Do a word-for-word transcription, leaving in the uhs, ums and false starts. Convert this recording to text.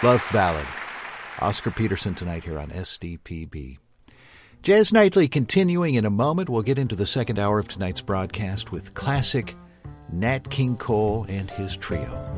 Love Ballad. Oscar Peterson tonight here on S D P B. Jazz Nightly continuing in a moment. We'll get into the second hour of tonight's broadcast with classic Nat King Cole and his trio.